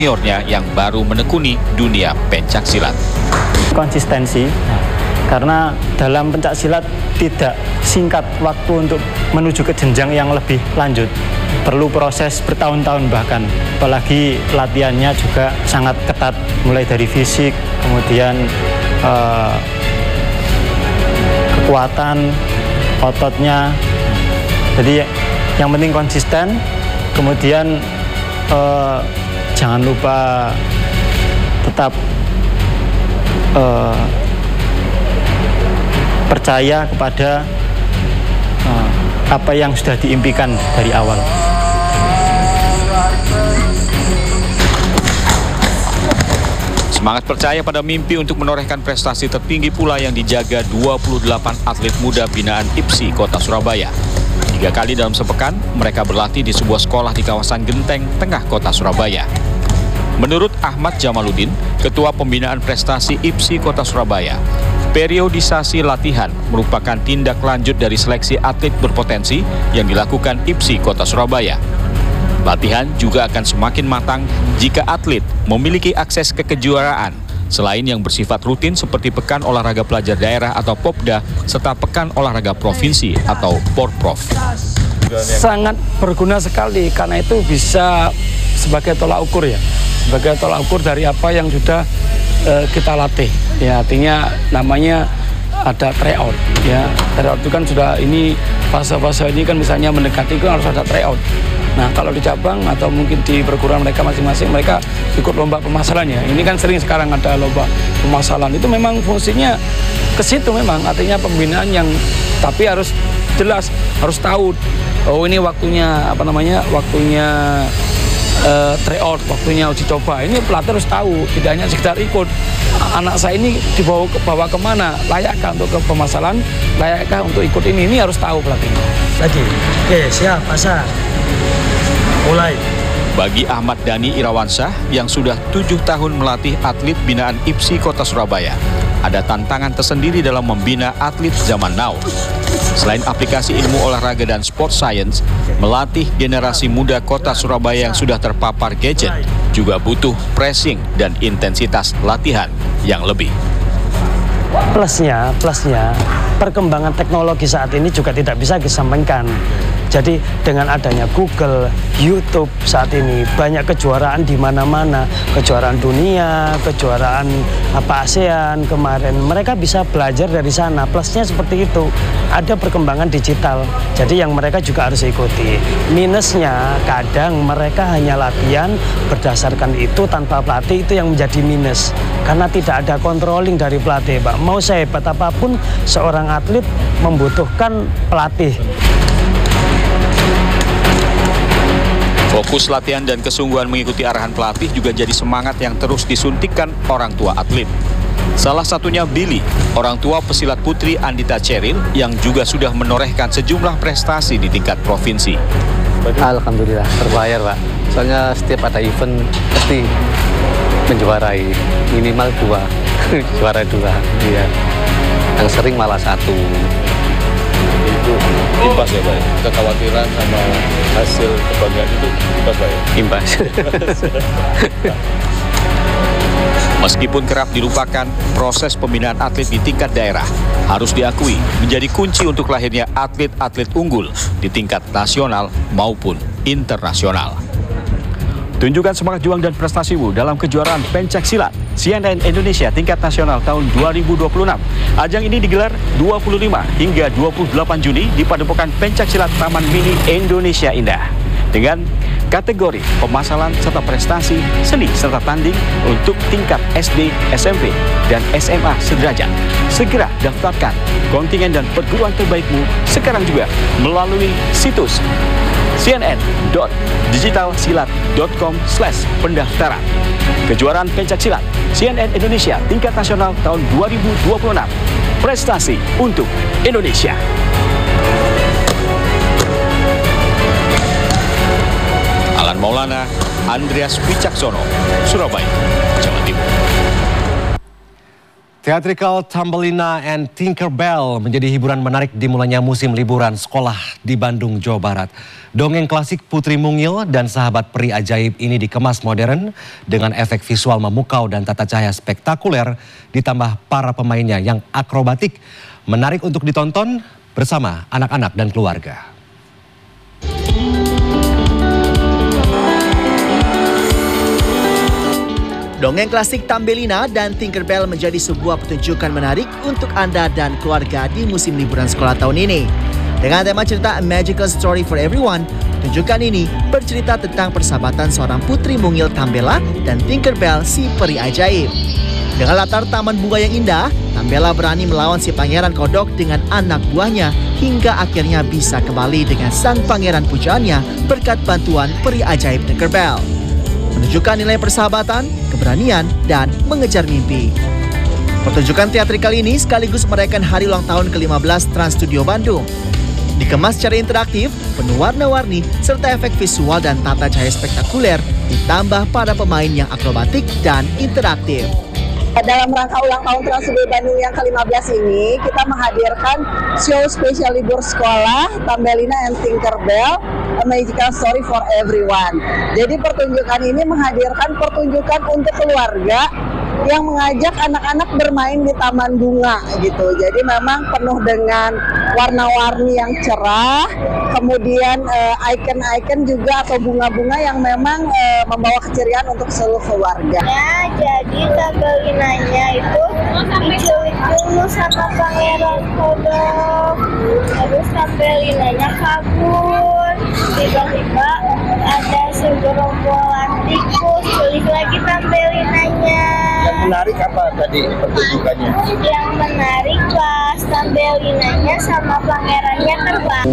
seniornya yang baru menekuni dunia pencaksilat. Konsistensi, karena dalam pencaksilat tidak singkat waktu untuk menuju ke jenjang yang lebih lanjut. Perlu proses bertahun-tahun bahkan, apalagi latihannya juga sangat ketat, mulai dari fisik, kemudian kekuatan ototnya. Jadi yang penting konsisten, kemudian jangan lupa tetap percaya kepada apa yang sudah diimpikan dari awal. Semangat percaya pada mimpi untuk menorehkan prestasi tertinggi pula yang dijaga 28 atlet muda binaan IPSI Kota Surabaya. 3 kali dalam sepekan, mereka berlatih di sebuah sekolah di kawasan Genteng, tengah Kota Surabaya. Menurut Ahmad Jamaluddin, Ketua Pembinaan Prestasi IPSI Kota Surabaya, periodisasi latihan merupakan tindak lanjut dari seleksi atlet berpotensi yang dilakukan IPSI Kota Surabaya. Latihan juga akan semakin matang jika atlet memiliki akses ke kejuaraan, selain yang bersifat rutin seperti Pekan Olahraga Pelajar Daerah atau Popda, serta Pekan Olahraga Provinsi atau Porprov. Sangat berguna sekali, karena itu bisa sebagai tolak ukur ya, sebagai tolak ukur dari apa yang sudah kita latih. Ya, artinya namanya ada tryout. Ya, tryout itu kan sudah ini fase-fase ini kan misalnya mendekati itu harus ada tryout. Nah, kalau di cabang atau mungkin di perguruan mereka masing-masing, mereka ikut lomba pemasalannya. Ini kan sering sekarang ada lomba pemasalan. Itu memang fungsinya ke situ memang, artinya pembinaan yang tapi harus jelas, harus tahu. Oh, ini waktunya waktunya tryout, waktunya uji coba. Ini pelatih harus tahu, tidak hanya sekedar ikut. Anak saya ini dibawa kemana? Layakkah untuk ke pemasalan? Layakkah untuk ikut ini? Ini harus tahu pelatihnya. Lagi, oke, siap, pasang. Mulai. Bagi Ahmad Dhani Irawansyah yang sudah 7 tahun melatih atlet binaan IPSI Kota Surabaya, ada tantangan tersendiri dalam membina atlet zaman now. Selain aplikasi ilmu olahraga dan sport science, melatih generasi muda Kota Surabaya yang sudah terpapar gadget juga butuh pressing dan intensitas latihan yang lebih. Plusnya, perkembangan teknologi saat ini juga tidak bisa disampaikan. Jadi dengan adanya Google, YouTube saat ini banyak kejuaraan di mana-mana, kejuaraan dunia, kejuaraan ASEAN kemarin, mereka bisa belajar dari sana. Plusnya seperti itu, ada perkembangan digital. Jadi yang mereka juga harus ikuti. Minusnya kadang mereka hanya latihan berdasarkan itu tanpa pelatih, itu yang menjadi minus. Karena tidak ada controlling dari pelatih, Pak. Mau sehebat apapun seorang atlet membutuhkan pelatih. Fokus latihan dan kesungguhan mengikuti arahan pelatih juga jadi semangat yang terus disuntikkan orang tua atlet. Salah satunya Billy, orang tua pesilat putri Andita Ceril yang juga sudah menorehkan sejumlah prestasi di tingkat provinsi. Alhamdulillah, terbayar Pak. Soalnya setiap ada event pasti menjuarai, minimal 2, juara 2. Iya. Yang sering malah 1. Itu imbas ya Pak, kekhawatiran sama hasil kebanggaan itu imbas Pak ya? Imbas. Meskipun kerap dilupakan, proses pembinaan atlet di tingkat daerah harus diakui menjadi kunci untuk lahirnya atlet-atlet unggul di tingkat nasional maupun internasional. Tunjukkan semangat juang dan prestasimu dalam kejuaraan pencaksilat CNN Indonesia tingkat nasional tahun 2026. Ajang ini digelar 25 hingga 28 Juni di Padepokan Pencaksilat Taman Mini Indonesia Indah. Dengan kategori pemasalan serta prestasi, seni serta tanding untuk tingkat SD, SMP, dan SMA sederajat. Segera daftarkan kontingen dan perguruan terbaikmu sekarang juga melalui situs cnn.digitalsilat.com/pendaftaran. Kejuaraan pencaksilat CNN Indonesia tingkat nasional tahun 2026. Prestasi untuk Indonesia. Alan Maulana, Andreas Wicaksono, Surabaya, Jawa Timur. Theatrical Thumbelina and Tinkerbell menjadi hiburan menarik dimulainya musim liburan sekolah di Bandung, Jawa Barat. Dongeng klasik Putri Mungil dan sahabat peri ajaib ini dikemas modern dengan efek visual memukau dan tata cahaya spektakuler ditambah para pemainnya yang akrobatik. Menarik untuk ditonton bersama anak-anak dan keluarga. Dongeng klasik Thumbelina dan Tinkerbell menjadi sebuah pertunjukan menarik untuk Anda dan keluarga di musim liburan sekolah tahun ini. Dengan tema cerita A Magical Story for Everyone, pertunjukan ini bercerita tentang persahabatan seorang putri mungil Thumbella dan Tinkerbell si peri ajaib. Dengan latar taman bunga yang indah, Thumbella berani melawan si pangeran kodok dengan anak buahnya hingga akhirnya bisa kembali dengan sang pangeran pujaannya berkat bantuan peri ajaib Tinkerbell. Menunjukkan nilai persahabatan, keberanian, dan mengejar mimpi. Pertunjukan teatrikal ini sekaligus merayakan hari ulang tahun ke-15 Trans Studio Bandung. Dikemas secara interaktif, penuh warna-warni, serta efek visual dan tata cahaya spektakuler, ditambah para pemain yang akrobatik dan interaktif. Dalam rangka ulang tahun Trans Studio Bandung yang ke-15 ini, kita menghadirkan show spesial libur sekolah Thumbelina and Tinkerbell, A Magical Story for Everyone. Jadi pertunjukan ini menghadirkan pertunjukan untuk keluarga yang mengajak anak-anak bermain di taman bunga gitu. Jadi memang penuh dengan warna-warni yang cerah, kemudian icon-icon juga atau bunga-bunga yang memang membawa keceriaan untuk seluruh keluarga. Ya, jadi Thumbelina-nya itu diculik dulu sama pangeran kodok, terus Thumbelina-nya kabur, tiba-tiba ada segerombolan tikus, culik lagi Thumbelina-nya. Yang menarik apa tadi pertunjukannya? Yang menarik pas Thumbelina-nya sama pangerannya terbang.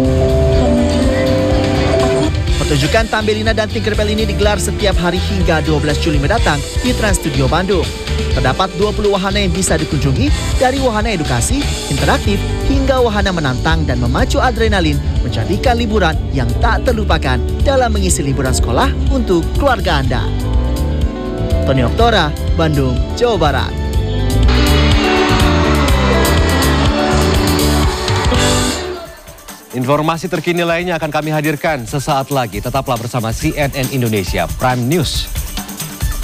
Pertunjukan Thumbelina dan Tinkerbell ini digelar setiap hari hingga 12 Juli mendatang di Trans Studio Bandung. Terdapat 20 wahana yang bisa dikunjungi, dari wahana edukasi, interaktif, hingga wahana menantang dan memacu adrenalin, menjadikan liburan yang tak terlupakan dalam mengisi liburan sekolah untuk keluarga Anda. Tony Oktora, Bandung, Jawa Barat. Informasi terkini lainnya akan kami hadirkan sesaat lagi. Tetaplah bersama CNN Indonesia Prime News.